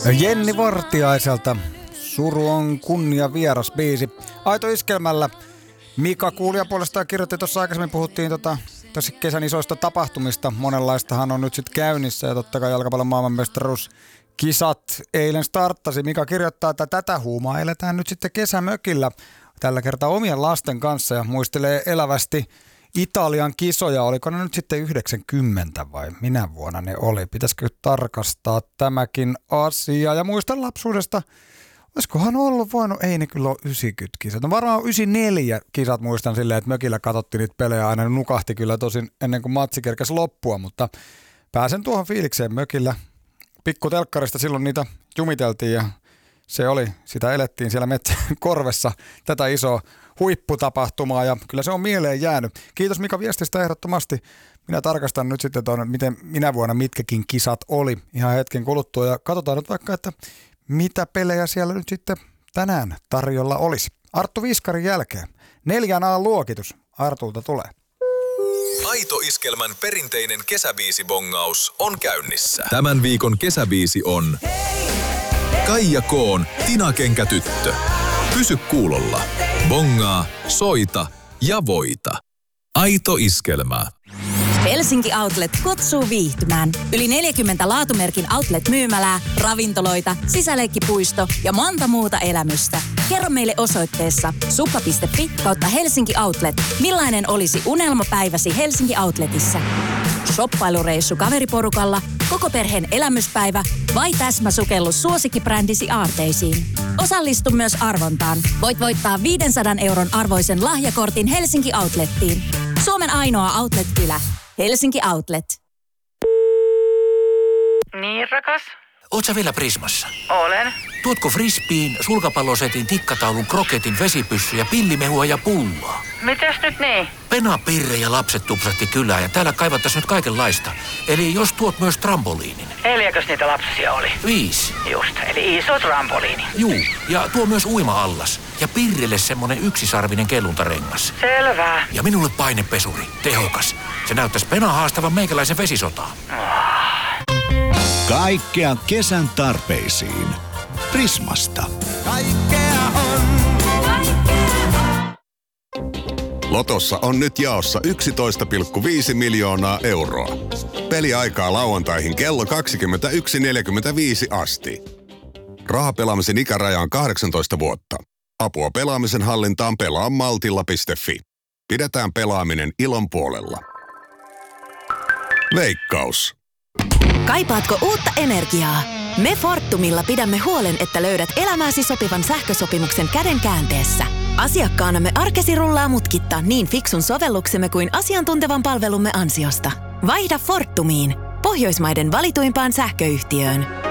Jenni Vartiaiselta. Suru on kunnia vieras biisi. Aito iskelmällä. Mika kuulija puolestaan kirjoitti tuossa aikaisemmin, puhuttiin tosi kesän isoista tapahtumista. Monenlaistahan on nyt sitten käynnissä ja totta kai jalkapallon maailmanmestaruuskisat eilen starttasi. Mika kirjoittaa, että tätä huumaa eletään nyt sitten kesämökillä. Tällä kertaa omien lasten kanssa ja muistelee elävästi Italian kisoja. Oliko ne nyt sitten 90 vai minä vuonna ne oli? Pitäisikö tarkastaa tämäkin asia ja muistan lapsuudesta. Olisikohan ollut voinut, ei ne kyllä ole 90 kisat. No varmaan 94 kisat muistan silleen, että mökillä katsottiin niitä pelejä aina. Nukahti kyllä tosin ennen kuin matsi kerkesi loppua, mutta pääsen tuohon fiilikseen mökillä. Pikkutelkkarista silloin niitä jumiteltiin ja se oli, sitä elettiin siellä metsän korvessa, tätä isoa huipputapahtumaa ja kyllä se on mieleen jäänyt. Kiitos Mika viestistä ehdottomasti. Minä tarkastan nyt sitten miten minä vuonna mitkäkin kisat oli ihan hetken kuluttua ja katsotaan nyt vaikka, että mitä pelejä siellä nyt sitten tänään tarjolla olisi. Arttu Viskarin jälkeen 4A-luokitus Artulta tulee. Aito Iskelmän perinteinen kesäbiisibongaus on käynnissä. Tämän viikon kesäbiisi on Kaija Koon Tina Kenkätyttö. Pysy kuulolla. Bongaa, soita ja voita. Aito Iskelmä. Helsinki Outlet kutsuu viihtymään. Yli 40 laatumerkin outlet-myymälää, ravintoloita, sisäleikkipuisto ja monta muuta elämystä. Kerro meille osoitteessa suppa.fi/Helsinki Outlet, millainen olisi unelmapäiväsi Helsinki Outletissa. Shoppailureissu kaveriporukalla, koko perheen elämyspäivä vai täsmäsukellus suosikkibrändisi aarteisiin. Osallistu myös arvontaan. Voit voittaa 500 € arvoisen lahjakortin Helsinki Outlettiin. Suomen ainoa outlet-kylä. Helsinki Outlet. Niin, rakas? Oot sä vielä Prismassa? Olen. Tuotko frisbeen, sulkapallosetin, tikkataulun, kroketin, vesipyssy ja pillimehua ja pullaa? Mitäs nyt niin? Pena, Pirre ja lapset tupsahti kylään ja täällä kaivattaisiin nyt kaikenlaista. Eli jos tuot myös trampoliinin. 4 niitä lapsia oli? 5. Just, eli iso trampoliini. Juu, ja tuo myös uima-allas. Ja Pirrelle semmonen yksisarvinen kelluntarengas. Selvä. Ja minulle painepesuri, tehokas. Se näyttäisi Pena haastavan meikäläisen vesisotaa. Kaikkea kesän tarpeisiin. Prismasta. Kaikkea on. Lotossa on nyt jaossa 11,5 miljoonaa euroa. Peliaikaa lauantaihin kello 21.45 asti. Rahapelaamisen ikäraja on 18 vuotta. Apua pelaamisen hallintaan pelaa maltilla.fi. Pidetään pelaaminen ilon puolella. Veikkaus. Kaipaatko uutta energiaa? Me Fortumilla pidämme huolen, että löydät elämääsi sopivan sähkösopimuksen käden käänteessä. Asiakkaanamme arkesi rullaa mutkitta niin fiksun sovelluksemme kuin asiantuntevan palvelumme ansiosta. Vaihda Fortumiin, Pohjoismaiden valituimpaan sähköyhtiöön.